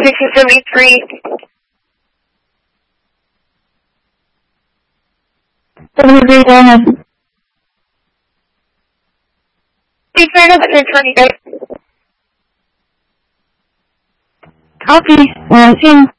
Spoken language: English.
4273. 73, go ahead. Please turn up at 1026. Copy. Team.